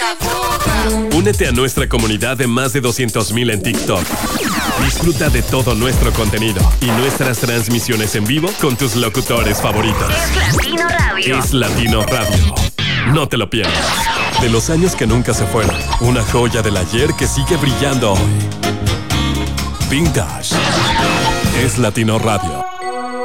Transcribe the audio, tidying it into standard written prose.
Únete a nuestra comunidad de más de 200,000 en TikTok. Disfruta de todo nuestro contenido y nuestras transmisiones en vivo con tus locutores favoritos. Es Latino Radio. Es Latino Radio. No te lo pierdas. De los años que nunca se fueron, una joya del ayer que sigue brillando hoy. Vintage. Es Latino Radio.